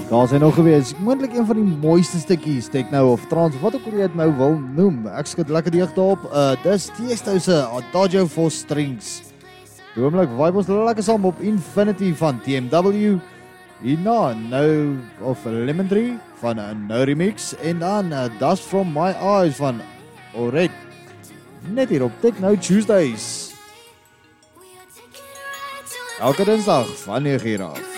Daar is hy nog gewees, moontlik een van die mooiste stukkies, techno of trance, wat ook jy het nou wil noem. Ek skud lekker die op. Dis Tiesto se Adagio for Strings. Die oomblik vibe ons lekker saam op Infinity van TMW. Hierna nou of Lemon Tree van No Remix en dan Dust From My Eyes van Ored. Net hier op Techno Tuesdays. Elke dinsdag van 9 uur af.